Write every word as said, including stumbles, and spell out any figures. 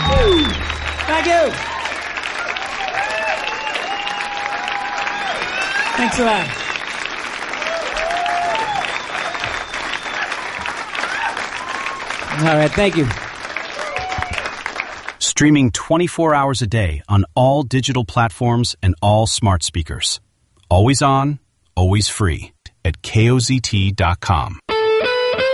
Thank you. Thanks a lot. All right, thank you. Streaming twenty-four hours a day on all digital platforms and all smart speakers. Always on, always free at K O Z T dot com.